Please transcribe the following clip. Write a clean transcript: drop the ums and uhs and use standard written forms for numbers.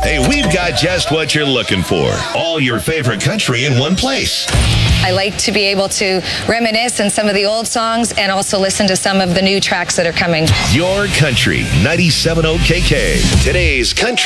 Hey, we've got just what you're looking for. All your favorite country in one place. I like to be able to reminisce on some of the old songs and also listen to some of the new tracks that are coming. Your country, 97.0 KK. Today's country.